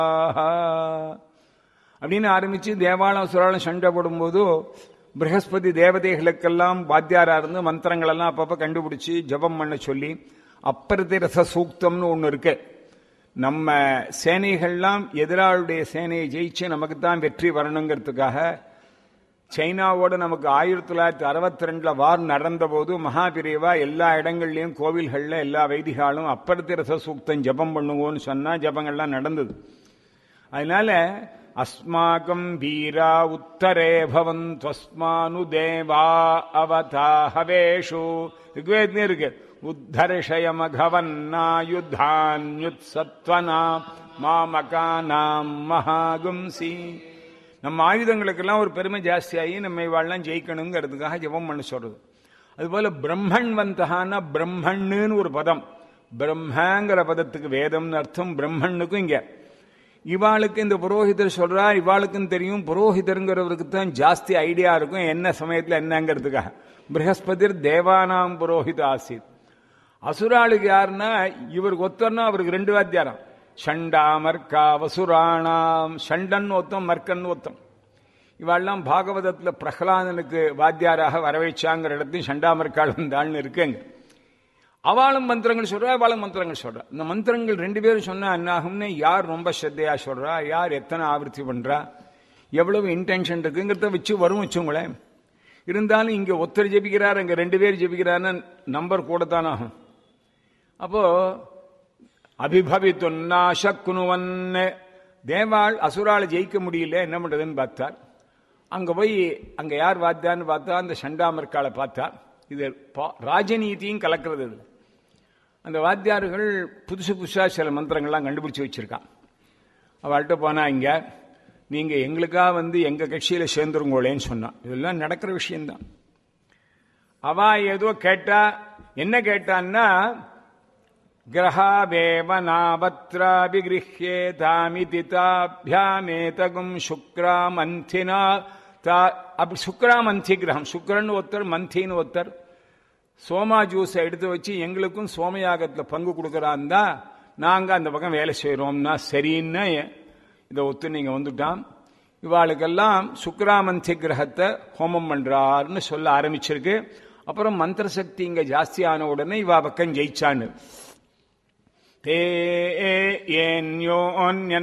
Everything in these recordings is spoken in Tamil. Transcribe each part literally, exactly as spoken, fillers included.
அப்படின்னு ஆரம்பிச்சு தேவாலம் சுராலம் சண்டை போடும்போது பிரகஸ்பதி தேவதைகளுக்கெல்லாம் வாத்தியாரா இருந்து மந்திரங்கள் எல்லாம் அப்பப்ப கண்டுபிடிச்சு ஜபம் பண்ண சொல்லி அப்பரதி ரச சூக்தம்னு ஒண்ணு இருக்கு. நம்ம சேனைகள்லாம் எதிராளுடைய சேனையை ஜெயிச்சு நமக்கு தான் வெற்றி வரணுங்கிறதுக்காக சைனாவோட நமக்கு ஆயிரத்தி தொள்ளாயிரத்தி அறுபத்தி ரெண்டுல வார் நடந்த போது மகாபிரிவா எல்லா இடங்கள்லயும் கோவில்கள்ல எல்லா வைதிகாலும் அப்பரதி ரச சூக்தம் ஜபம் பண்ணுவோன்னு சொன்னா ஜபங்கள்லாம் நடந்தது. அதனால அஸ்மாகம் வீரா உத்தரே பவந்த்வஸ்மானு தேவா அவதாஹவேஷு ரிக்வேதமே இருக்கு. உத்தர்ஷயமகவன்னாயுத்தான்யுத்சத்வனாம் மாமகானாம் மகாகும்சி. நம்ம ஆயுதங்களுக்கெல்லாம் ஒரு பெருமை ஜாஸ்தியாகி நம்ம இவாள்லாம் ஜெயிக்கணுங்கிறதுக்காக ஜெபம் பண்ண சொல்றது. அதுபோல பிரம்மன் வந்தகான பிரம்மன்னு ஒரு பதம். பிரம்மங்கிற பதத்துக்கு வேதம்னு அர்த்தம், பிரம்மனுக்கும் இங்க. இவாளுக்கு இந்த புரோஹிதர் சொல்றார், இவாளுக்கும் தெரியும் புரோஹிதருங்கிறவருக்கு தான் ஜாஸ்தி ஐடியா இருக்கும் என்ன சமயத்தில் என்னங்கிறதுக்காக. பிரகஸ்பதிர் தேவானாம் புரோஹித ஆசித். அசுராளுக்கு யாருன்னா இவருக்கு ஒத்தர்னா அவருக்கு ரெண்டு வாத்தியாரம். ஷண்டா மர்க்கா வசுராணாம். ஷண்டன் ஒத்தம் மர்க்கன் ஒத்தம். இவாள்லாம் பாகவதத்தில் பிரகலாதனுக்கு வாத்தியாராக வரவைச்சாங்கிற இடத்தையும் ஷண்டா மர்க்காள் வந்தாள்னு இருக்குங்க. அவளும் மந்திரங்கள் சொல்றா, அவளும் மந்திரங்கள் சொல்றா. இந்த மந்திரங்கள் ரெண்டு பேரும் சொன்னா என்னாகும்னு யார் ரொம்ப ஸ்ரத்தையா சொல்றா, யார் எத்தனை ஆவர்த்தி பண்றா, எவ்வளவு இன்டென்ஷன் இருக்குங்கிறத வச்சு வரும் வச்சுங்களேன். இருந்தாலும் இங்க ஒருத்தர் ஜெபிக்கிறார், அங்க ரெண்டு பேர் ஜெபிக்கிறான்னு நம்பர் கூட தான் ஆகும். அப்போ அபிபவித்துன்னாசக்குனுவன் தேவாள் அசுரால ஜெயிக்க முடியல, என்ன பண்றதுன்னு பார்த்தார். அங்க போய் அங்க யார் வாத்தான்னு பார்த்தா அந்த சண்டாமர்காலை பார்த்தா. இது ராஜநீதியும் கலக்கிறது. அந்த வாத்தியார்கள் புதுசு புதுசா சில மந்திரங்கள்லாம் கண்டுபிடிச்சு வச்சிருக்கான். அவள்கிட்ட போனா இங்க நீங்க எங்களுக்காக வந்து எங்க கட்சியில சேர்ந்துருங்கோளேன்னு சொன்னான். இதெல்லாம் நடக்கிற விஷயம்தான். அவ ஏதோ கேட்டா, என்ன கேட்டான்னா கிரகாவேவனாபத்ராபிகிருஹ்யேதாமிதி தாபியாமேதகும் சுக்ராமந்தினா. அப்படி சுக்ராமந்தி கிரகம், சுக்ரன்னு ஒருத்தர் மந்தின்னு ஒருத்தர். சோமா ஜூஸை எடுத்து வச்சு எங்களுக்கும் சோமயாகத்தில் பங்கு கொடுக்கறாந்தா நாங்க அந்த பக்கம் வேலை செய்யறோம்னா சரின்னு இதை ஒத்து நீங்க வந்துட்டான். இவாளுக்கெல்லாம் சுக்ராமந்தி கிரகத்தை ஹோமம் பண்றாருன்னு சொல்ல ஆரம்பிச்சிருக்கு. அப்புறம் மந்திர சக்தி இங்க ஜாஸ்தி ஆன உடனே இவா பக்கம் ஜெயிச்சான்னு. தே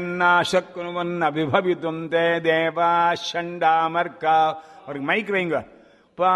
ஏன்யோன்யன்னாசக்னுவன் அபிபவிதும் தே தேவா ஷண்டாமர்கா. அவருக்கு மைக் வைங்க.